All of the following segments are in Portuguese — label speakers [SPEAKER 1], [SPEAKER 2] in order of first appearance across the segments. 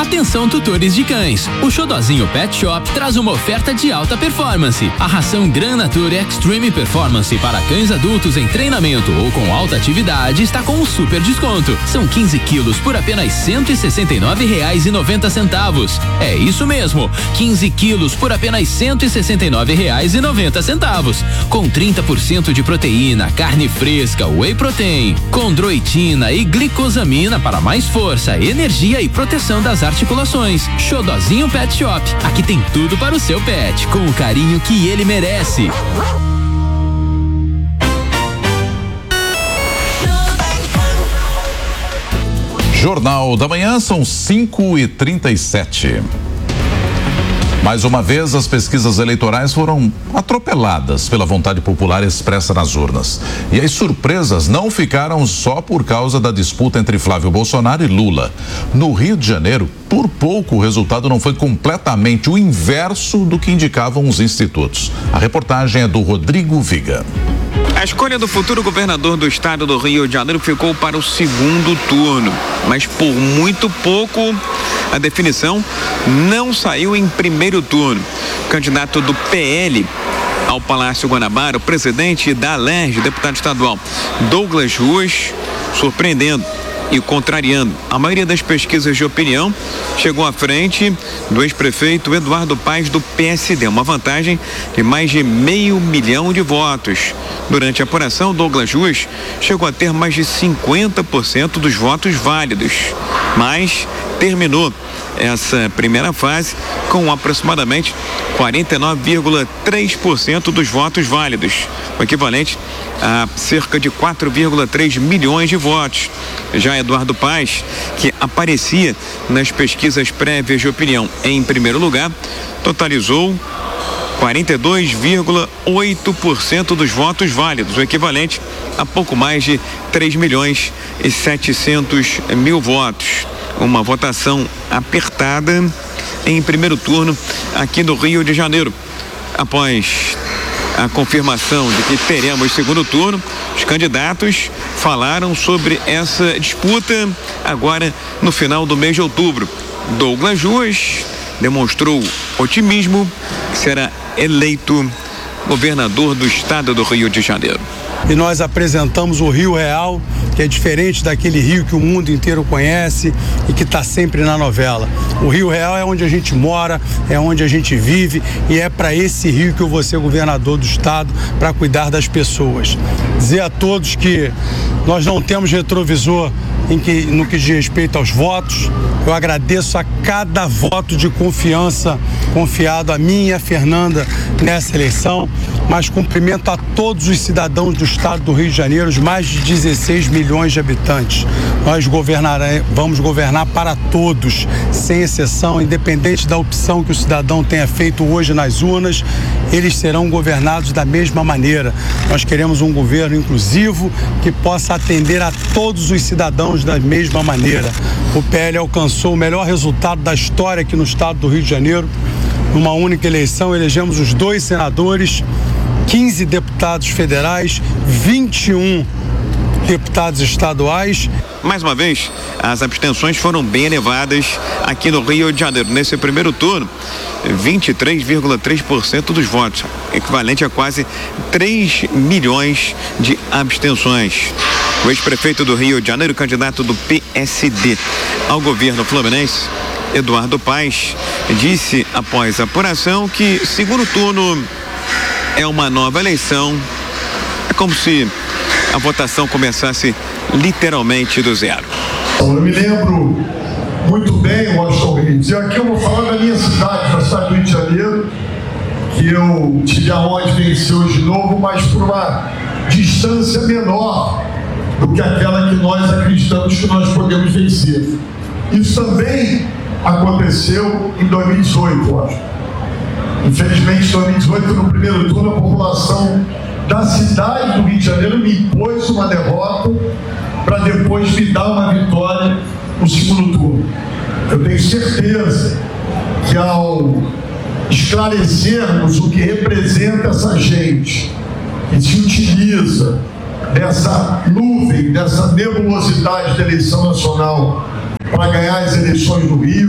[SPEAKER 1] Atenção, tutores de cães. O Xodozinho Pet Shop traz uma oferta de alta performance. A ração Granature Extreme Performance para cães adultos em treinamento ou com alta atividade está com um super desconto. São 15 quilos por apenas R$ 169,90. É isso mesmo, 15 quilos por apenas R$ 169,90. Com 30% de proteína, carne fresca, whey protein, condroitina e glicosamina para mais força, energia e proteção das articulações. Xodozinho Pet Shop. Aqui tem tudo para o seu pet, com o carinho que ele merece.
[SPEAKER 2] Jornal da Manhã, são 5h37. Mais uma vez, as pesquisas eleitorais foram atropeladas pela vontade popular expressa nas urnas. E as surpresas não ficaram só por causa da disputa entre Flávio Bolsonaro e Lula. No Rio de Janeiro, por pouco o resultado não foi completamente o inverso do que indicavam os institutos. A reportagem é do Rodrigo Viga.
[SPEAKER 3] A escolha do futuro governador do estado do Rio de Janeiro ficou para o segundo turno, mas por muito pouco a definição não saiu em primeiro turno. O candidato do PL ao Palácio Guanabara, o presidente da Alerj, deputado estadual Douglas Ruas, surpreendendo e contrariando a maioria das pesquisas de opinião, chegou à frente do ex-prefeito Eduardo Paes do PSD, uma vantagem de mais de 500 mil de votos. Durante a apuração, Douglas Ruas chegou a ter mais de 50% dos votos válidos, mas terminou essa primeira fase com aproximadamente 49,3% dos votos válidos, o equivalente a cerca de 4,3 milhões de votos. Já Eduardo Paes, que aparecia nas pesquisas prévias de opinião em primeiro lugar, totalizou 42,8% dos votos válidos, o equivalente a pouco mais de 3.700.000 votos. Uma votação apertada em primeiro turno aqui no Rio de Janeiro. Após a confirmação de que teremos segundo turno, os candidatos falaram sobre essa disputa agora no final do mês de outubro. Douglas Ruas demonstrou otimismo que será eleito governador do estado do Rio de Janeiro.
[SPEAKER 4] E nós apresentamos o Rio Real, que é diferente daquele Rio que o mundo inteiro conhece e que está sempre na novela. O Rio Real é onde a gente mora, é onde a gente vive, e é para esse Rio que eu vou ser governador do estado, para cuidar das pessoas. Dizer a todos que nós não temos retrovisor no que diz respeito aos votos. Eu agradeço a cada voto de confiança confiado a mim e a Fernanda nessa eleição, mas cumprimento a todos os cidadãos do estado do Rio de Janeiro, os mais de 16 milhões de habitantes. Nós vamos governar para todos, sem exceção, independente da opção que o cidadão tenha feito hoje nas urnas, eles serão governados da mesma maneira. Nós queremos um governo inclusivo que possa atender a todos os cidadãos da mesma maneira. O PL alcançou o melhor resultado da história aqui no estado do Rio de Janeiro. Numa única eleição, elegemos os 2 senadores, 15 deputados federais, 21 deputados estaduais.
[SPEAKER 3] Mais uma vez, as abstenções foram bem elevadas aqui no Rio de Janeiro. Nesse primeiro turno, 23,3% dos votos, equivalente a quase 3 milhões de abstenções. O ex-prefeito do Rio de Janeiro, candidato do PSD ao governo fluminense, Eduardo Paes, disse após a apuração que segundo turno é uma nova eleição. É como se a votação começasse literalmente do zero.
[SPEAKER 5] Eu me lembro muito bem, Washington Benítez, e aqui eu vou falar da minha cidade, da cidade do Rio de Janeiro, que eu tive a honra de vencer hoje de novo, mas por uma distância menor do que aquela que nós acreditamos que nós podemos vencer. Isso também aconteceu em 2018, eu acho. Infelizmente, em 2018, no primeiro turno, a população da cidade do Rio de Janeiro me impôs uma derrota para depois me dar uma vitória no segundo turno. Eu tenho certeza que ao esclarecermos o que representa essa gente que se utiliza dessa nuvem, dessa nebulosidade da eleição nacional para ganhar as eleições no Rio,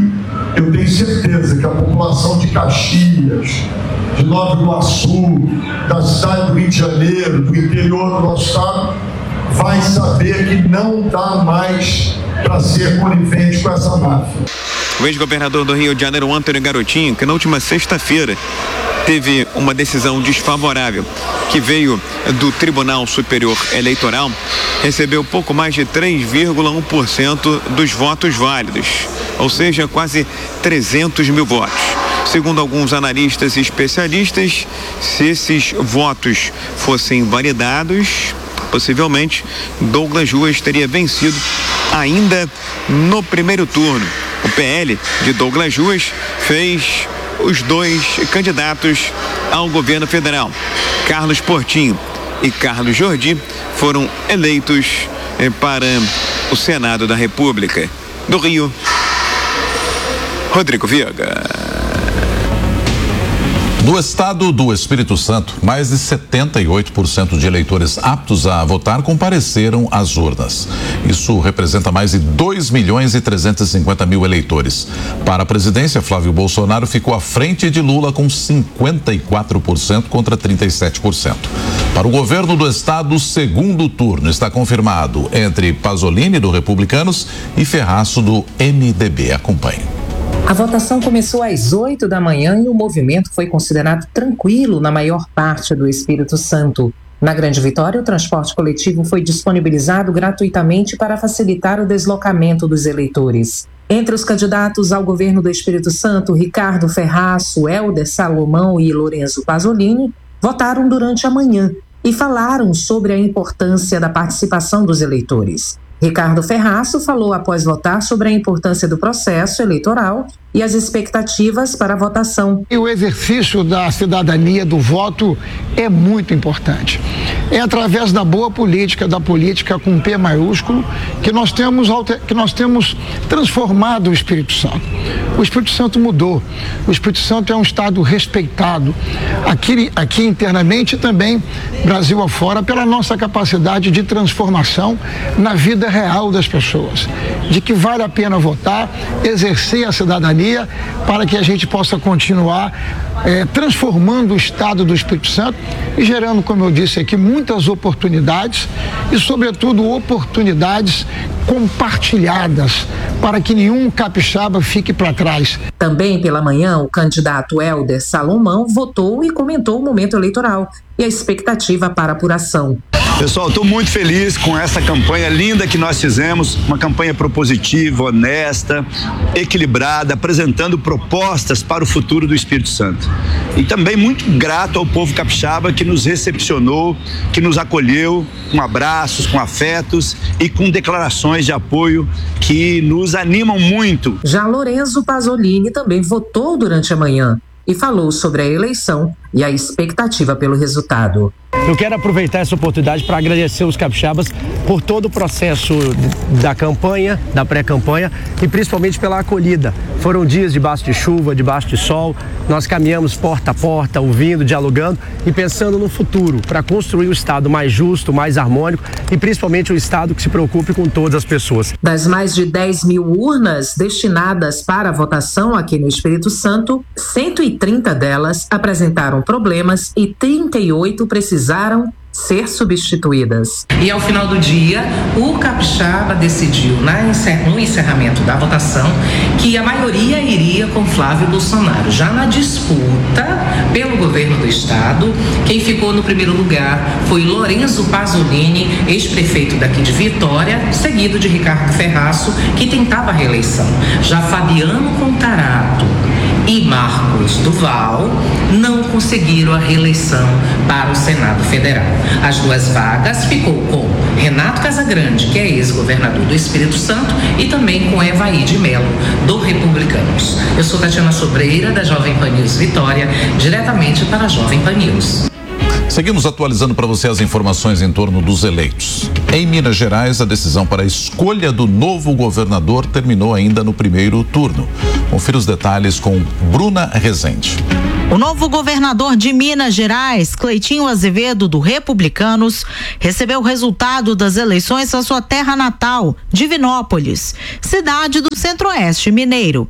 [SPEAKER 5] eu tenho certeza que a população de Caxias, de Nova Iguaçu, da cidade do Rio de Janeiro, do interior do nosso estado, vai saber que não dá mais para ser conivente com essa máfia.
[SPEAKER 3] O ex-governador do Rio de Janeiro, Antônio Garotinho, que na última sexta-feira teve uma decisão desfavorável que veio do Tribunal Superior Eleitoral, recebeu pouco mais de 3,1% dos votos válidos, ou seja, quase 300 mil votos. Segundo alguns analistas e especialistas, se esses votos fossem validados, possivelmente Douglas Ruas teria vencido ainda no primeiro turno. O PL de Douglas Ruas fez os dois candidatos ao governo federal, Carlos Portinho e Carlos Jordi, foram eleitos para o Senado da República. Do Rio, Rodrigo Viega.
[SPEAKER 2] No estado do Espírito Santo, mais de 78% de eleitores aptos a votar compareceram às urnas. Isso representa mais de 2.350.000 eleitores. Para a presidência, Flávio Bolsonaro ficou à frente de Lula com 54% contra 37%. Para o governo do estado, o segundo turno está confirmado entre Pasolini, do Republicanos, e Ferraço, do MDB. Acompanhe.
[SPEAKER 6] A votação começou às 8 da manhã e o movimento foi considerado tranquilo na maior parte do Espírito Santo. Na Grande Vitória, o transporte coletivo foi disponibilizado gratuitamente para facilitar o deslocamento dos eleitores. Entre os candidatos ao governo do Espírito Santo, Ricardo Ferraço, Helder Salomão e Lorenzo Pasolini votaram durante a manhã e falaram sobre a importância da participação dos eleitores. Ricardo Ferraço falou após votar sobre a importância do processo eleitoral e as expectativas para a votação.
[SPEAKER 7] O exercício da cidadania do voto é muito importante. É através da boa política, da política com P maiúsculo, que nós temos transformado o Espírito Santo. O Espírito Santo mudou. O Espírito Santo é um estado respeitado aqui internamente e também Brasil afora pela nossa capacidade de transformação na vida real das pessoas. De que vale a pena votar, exercer a cidadania para que a gente possa continuar transformando o estado do Espírito Santo e gerando, como eu disse aqui, muitas oportunidades e, sobretudo, oportunidades compartilhadas para que nenhum capixaba fique para trás.
[SPEAKER 6] Também pela manhã, o candidato Helder Salomão votou e comentou o momento eleitoral e a expectativa para a apuração.
[SPEAKER 8] Pessoal, estou muito feliz com essa campanha linda que nós fizemos, uma campanha propositiva, honesta, equilibrada, apresentando propostas para o futuro do Espírito Santo. E também muito grato ao povo capixaba que nos recepcionou, que nos acolheu com abraços, com afetos e com declarações de apoio que nos animam muito.
[SPEAKER 6] Já Lorenzo Pasolini também votou durante a manhã e falou sobre a eleição e a expectativa pelo resultado.
[SPEAKER 9] Eu quero aproveitar essa oportunidade para agradecer os capixabas por todo o processo da campanha, da pré-campanha e principalmente pela acolhida. Foram dias debaixo de chuva, debaixo de sol, nós caminhamos porta a porta, ouvindo, dialogando e pensando no futuro, para construir um estado mais justo, mais harmônico e principalmente um estado que se preocupe com todas as pessoas.
[SPEAKER 6] Das mais de 10 mil urnas destinadas para a votação aqui no Espírito Santo, 130 delas apresentaram problemas e 38 precisaram ser substituídas. E ao final do dia, o capixaba decidiu, no encerramento da votação, que a maioria iria com Flávio Bolsonaro. Já na disputa pelo governo do estado, quem ficou no primeiro lugar foi Lorenzo Pasolini, ex-prefeito daqui de Vitória, seguido de Ricardo Ferraço, que tentava a reeleição. Já Fabiano Contarato e Marcos Duval não conseguiram a reeleição para o Senado Federal. As duas vagas ficou com Renato Casagrande, que é ex-governador do Espírito Santo, e também com Evaí de Mello, do Republicanos. Eu sou Tatiana Sobreira, da Jovem Pan News Vitória, diretamente para a Jovem Pan News.
[SPEAKER 2] Seguimos atualizando para você as informações em torno dos eleitos. Em Minas Gerais, a decisão para a escolha do novo governador terminou ainda no primeiro turno. Confira os detalhes com Bruna Rezende.
[SPEAKER 10] O novo governador de Minas Gerais, Cleitinho Azevedo, do Republicanos, recebeu o resultado das eleições na sua terra natal, Divinópolis, cidade do Centro-Oeste mineiro.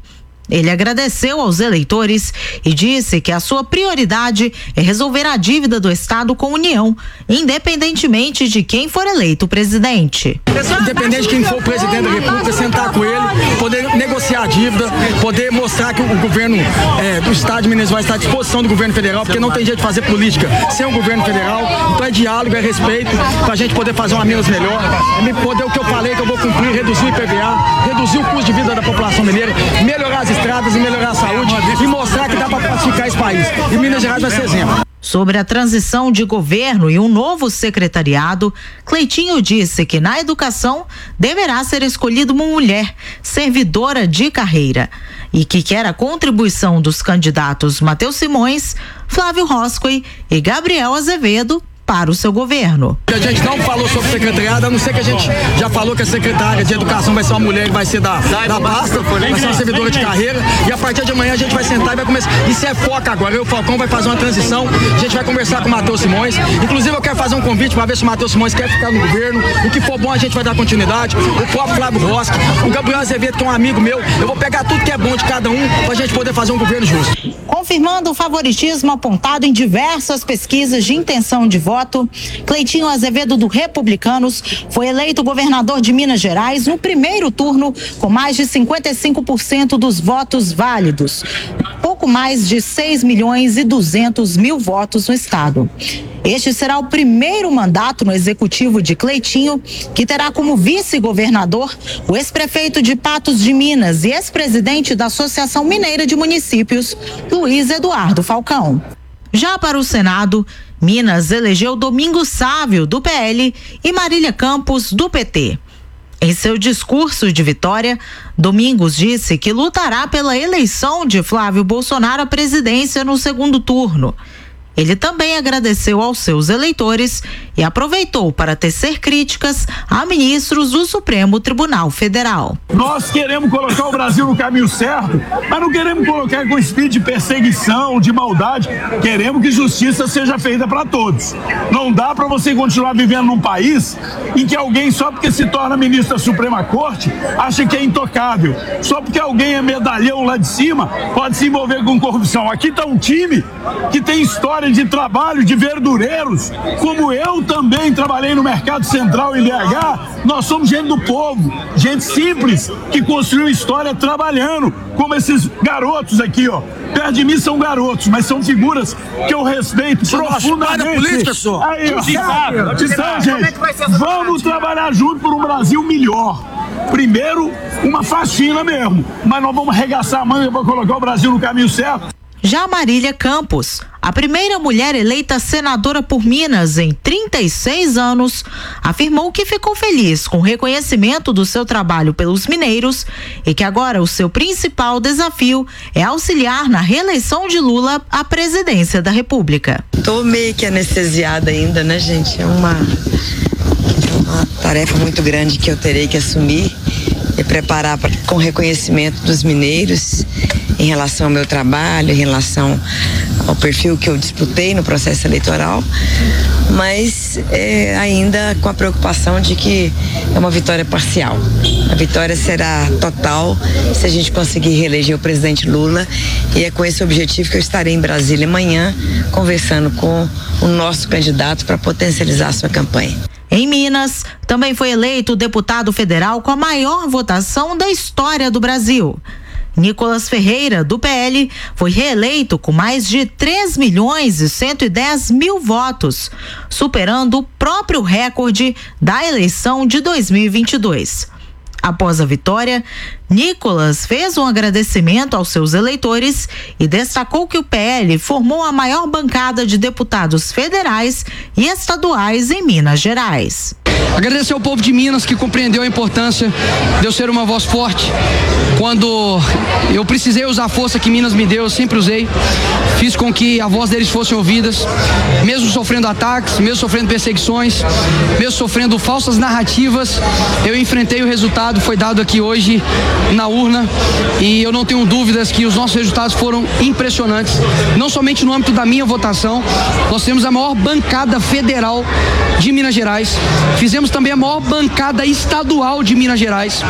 [SPEAKER 10] Ele agradeceu aos eleitores e disse que a sua prioridade é resolver a dívida do Estado com a União, independentemente de quem for eleito presidente.
[SPEAKER 11] Independente de quem for o presidente da República, sentar com ele, poder negociar a dívida, poder mostrar que o governo do Estado de Minas vai estar à disposição do governo federal, porque não tem jeito de fazer política sem o governo federal. Então é diálogo, é respeito, para a gente poder fazer uma Minas melhor, poder o que eu falei que eu vou cumprir, reduzir o IPVA, reduzir o custo de vida da população mineira, melhorar as estradas e melhorar a saúde e mostrar que dá para pacificar esse país. E Minas Gerais vai ser exemplo.
[SPEAKER 10] Sobre a transição de governo e um novo secretariado, Cleitinho disse que na educação deverá ser escolhida uma mulher, servidora de carreira, e que quer a contribuição dos candidatos Matheus Simões, Flávio Roscoe e Gabriel Azevedo para o seu governo.
[SPEAKER 11] A gente não falou sobre secretariado, a não ser que a gente já falou que a secretária de educação vai ser uma mulher que vai ser da pasta, vai ser uma servidora de carreira, e a partir de amanhã a gente vai sentar e vai começar. Isso é foca agora. Eu, o Falcão, vai fazer uma transição, a gente vai conversar com o Matheus Simões. Inclusive eu quero fazer um convite para ver se o Matheus Simões quer ficar no governo. O que for bom a gente vai dar continuidade. O próprio Flávio Roscoe, o Gabriel Azevedo, que é um amigo meu, eu vou pegar tudo que é bom de cada um para a gente poder fazer um governo justo.
[SPEAKER 10] Confirmando o favoritismo apontado em diversas pesquisas de intenção de voto, Cleitinho Azevedo do Republicanos foi eleito governador de Minas Gerais no primeiro turno com mais de 55% dos votos válidos, pouco mais de 6.200.000 votos no estado. Este será o primeiro mandato no executivo de Cleitinho, que terá como vice-governador o ex-prefeito de Patos de Minas e ex-presidente da Associação Mineira de Municípios, Luiz Eduardo Falcão. Já para o Senado, Minas elegeu Domingos Sávio, do PL, e Marília Campos, do PT. Em seu discurso de vitória, Domingos disse que lutará pela eleição de Flávio Bolsonaro à presidência no segundo turno. Ele também agradeceu aos seus eleitores e aproveitou para tecer críticas a ministros do Supremo Tribunal Federal.
[SPEAKER 12] Nós queremos colocar o Brasil no caminho certo, mas não queremos colocar com espírito de perseguição, de maldade. Queremos que justiça seja feita para todos. Não dá para você continuar vivendo num país em que alguém, só porque se torna ministro da Suprema Corte, acha que é intocável. Só porque alguém é medalhão lá de cima, pode se envolver com corrupção. Aqui está um time que tem história de trabalho de verdureiros, como eu também trabalhei no Mercado Central em BH. Nós somos gente do povo, gente simples, que construiu história trabalhando, como esses garotos aqui, ó. Perto de mim são garotos, mas são figuras que eu respeito profundamente.
[SPEAKER 11] Política, senhor.
[SPEAKER 12] Aí, ó. Então, gente, vamos trabalhar junto por um Brasil melhor. Primeiro, uma faxina mesmo, mas nós vamos arregaçar a manga para colocar o Brasil no caminho certo.
[SPEAKER 10] Já Marília Campos, a primeira mulher eleita senadora por Minas em 36 anos, afirmou que ficou feliz com o reconhecimento do seu trabalho pelos mineiros e que agora o seu principal desafio é auxiliar na reeleição de Lula à presidência da República.
[SPEAKER 13] Tô meio que anestesiada ainda, né, gente? É uma tarefa muito grande que eu terei que assumir e preparar com reconhecimento dos mineiros em relação ao meu trabalho, em relação ao perfil que eu disputei no processo eleitoral, mas ainda com a preocupação de que é uma vitória parcial. A vitória será total se a gente conseguir reeleger o presidente Lula, e é com esse objetivo que eu estarei em Brasília amanhã, conversando com o nosso candidato para potencializar a sua campanha.
[SPEAKER 10] Em Minas, também foi eleito o deputado federal com a maior votação da história do Brasil. Nicolas Ferreira, do PL, foi reeleito com mais de 3.110.000 votos, superando o próprio recorde da eleição de 2022. Após a vitória, Nicolas fez um agradecimento aos seus eleitores e destacou que o PL formou a maior bancada de deputados federais e estaduais em Minas Gerais.
[SPEAKER 14] Agradecer ao povo de Minas que compreendeu a importância de eu ser uma voz forte. Quando eu precisei usar a força que Minas me deu, eu sempre usei. Fiz com que a voz deles fossem ouvidas, mesmo sofrendo ataques, mesmo sofrendo perseguições, mesmo sofrendo falsas narrativas. Eu enfrentei, o resultado foi dado aqui hoje na urna, e eu não tenho dúvidas que os nossos resultados foram impressionantes. Não somente no âmbito da minha votação, nós temos a maior bancada federal de Minas Gerais. Fizemos temos também a maior bancada estadual de Minas Gerais.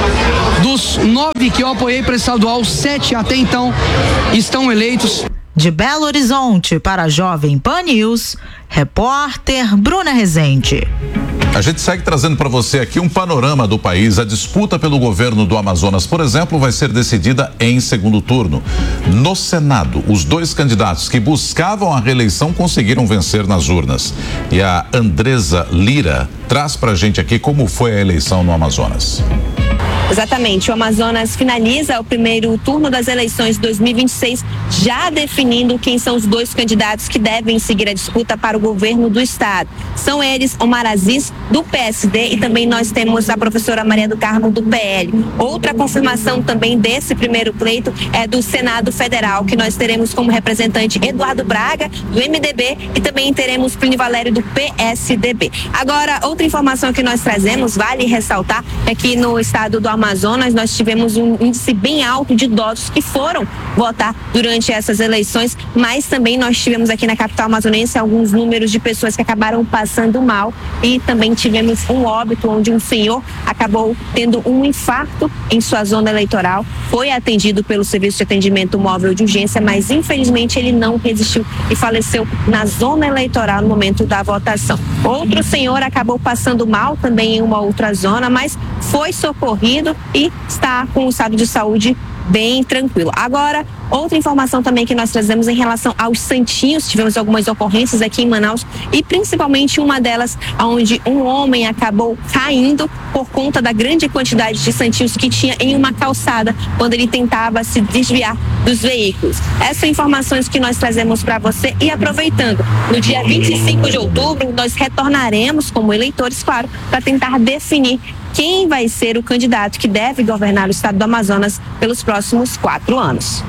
[SPEAKER 14] Dos 9 que eu apoiei para estadual, 7 até então estão eleitos.
[SPEAKER 10] De Belo Horizonte para a Jovem Pan News, repórter Bruna Rezende.
[SPEAKER 2] A gente segue trazendo para você aqui um panorama do país. A disputa pelo governo do Amazonas, por exemplo, vai ser decidida em segundo turno. No Senado, os 2 candidatos que buscavam a reeleição conseguiram vencer nas urnas. E a Andresa Lira traz para a gente aqui como foi a eleição no Amazonas.
[SPEAKER 15] Exatamente, o Amazonas finaliza o primeiro turno das eleições de 2026, já definindo quem são os 2 candidatos que devem seguir a disputa para o governo do estado. São eles Omar Aziz, do PSD, e também nós temos a professora Maria do Carmo, do PL. Outra confirmação também desse primeiro pleito é do Senado Federal, que nós teremos como representante Eduardo Braga, do MDB, e também teremos Plínio Valério, do PSDB. Agora, outra informação que nós trazemos, vale ressaltar, é que no estado do Amazonas nós tivemos um índice bem alto de idosos que foram votar durante essas eleições, mas também nós tivemos aqui na capital amazonense alguns números de pessoas que acabaram passando mal, e também tivemos um óbito onde um senhor acabou tendo um infarto em sua zona eleitoral, foi atendido pelo serviço de atendimento móvel de urgência, mas infelizmente ele não resistiu e faleceu na zona eleitoral no momento da votação. Outro senhor acabou passando mal também em uma outra zona, mas foi socorrido e está com o estado de saúde bem tranquilo. Agora, outra informação também que nós trazemos em relação aos santinhos, tivemos algumas ocorrências aqui em Manaus, e principalmente uma delas onde um homem acabou caindo por conta da grande quantidade de santinhos que tinha em uma calçada quando ele tentava se desviar dos veículos. Essas são informações que nós trazemos para você, e aproveitando, no dia 25 de outubro nós retornaremos como eleitores, claro, para tentar definir quem vai ser o candidato que deve governar o estado do Amazonas pelos próximos 4 anos.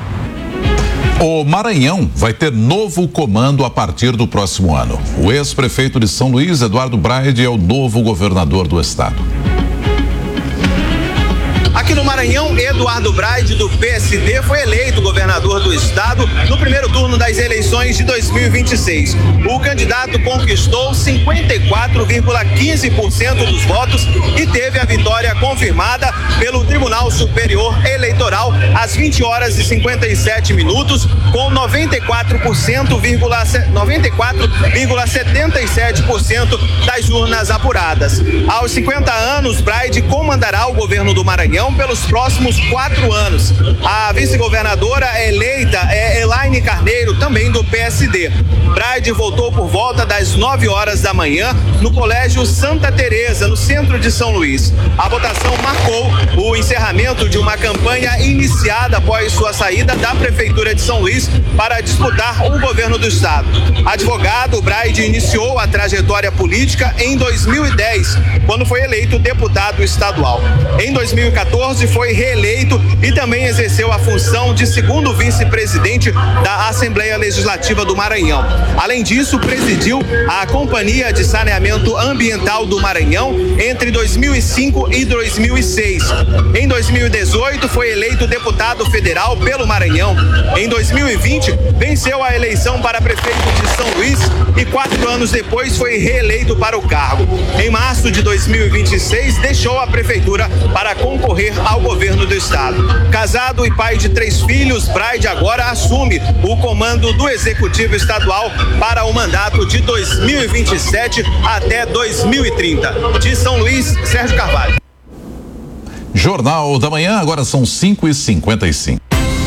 [SPEAKER 2] O Maranhão vai ter novo comando a partir do próximo ano. O ex-prefeito de São Luís, Eduardo Braide, é o novo governador do estado.
[SPEAKER 16] Aqui no Maranhão, Eduardo Braide, do PSD, foi eleito governador do estado no primeiro turno das eleições de 2026. O candidato conquistou 54,15% dos votos e teve a vitória confirmada pelo Tribunal Superior Eleitoral às 20 horas e 57 minutos, com 94,77% das urnas apuradas. Aos 50 anos, Braide comandará o governo do Maranhão pelos próximos 4 anos. A vice-governadora eleita é Elaine Carneiro, também do PSD. Braide voltou por volta das 9 horas da manhã no Colégio Santa Teresa, no centro de São Luís. A votação marcou o encerramento de uma campanha iniciada após sua saída da Prefeitura de São Luís para disputar o governo do estado. Advogado, Braide iniciou a trajetória política em 2010, quando foi eleito deputado estadual. Em 2014, foi reeleito e também exerceu a função de segundo vice-presidente da Assembleia Legislativa do Maranhão. Além disso, presidiu a Companhia de Saneamento Ambiental do Maranhão entre 2005 e 2006. Em 2018, foi eleito deputado federal pelo Maranhão. Em 2020, venceu a eleição para prefeito de São Luís e 4 anos depois foi reeleito para o cargo. Em março de 2026, deixou a prefeitura para concorrer ao governo do estado. Casado e pai de 3 filhos, Braide agora assume o comando do Executivo Estadual para o mandato de 2027 até 2030. De São Luís, Sérgio Carvalho.
[SPEAKER 2] Jornal da Manhã, agora são 5h55.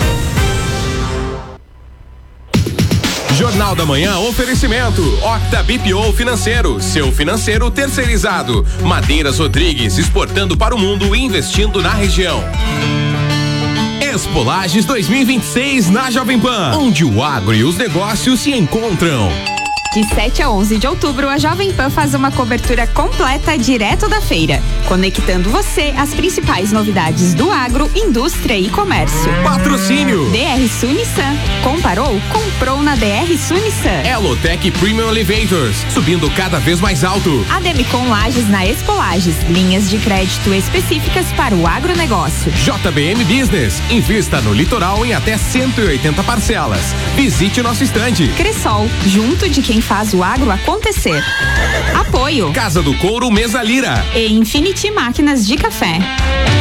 [SPEAKER 17] Jornal da Manhã, oferecimento Octa BPO Financeiro, seu financeiro terceirizado. Madeiras Rodrigues, exportando para o mundo e investindo na região. Expo Lages 2026 na Jovem Pan, onde o agro e os negócios se encontram.
[SPEAKER 18] De 7 a 11 de outubro, a Jovem Pan faz uma cobertura completa direto da feira, conectando você às principais novidades do agro, indústria e comércio.
[SPEAKER 17] Patrocínio
[SPEAKER 18] DR Sul Nissan. Comparou? Comprou na DR Sul Nissan.
[SPEAKER 17] Elotec Premium Elevators, subindo cada vez mais alto.
[SPEAKER 18] Ademicon Lages na Expo Lages, linhas de crédito específicas para o agronegócio.
[SPEAKER 17] JBM Business, invista no litoral em até 180 parcelas. Visite nosso estande.
[SPEAKER 18] Cressol, junto de quem faz o agro acontecer. Apoio.
[SPEAKER 17] Casa do Couro Mesa Lira.
[SPEAKER 18] E Infinity Máquinas de Café.